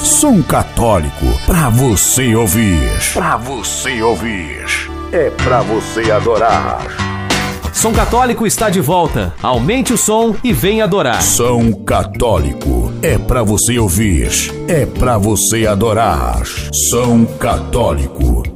Som Católico, pra você ouvir. Pra você ouvir. É pra você adorar. Som Católico está de volta. Aumente o som e venha adorar. Som Católico, é pra você ouvir. É pra você adorar. Som Católico.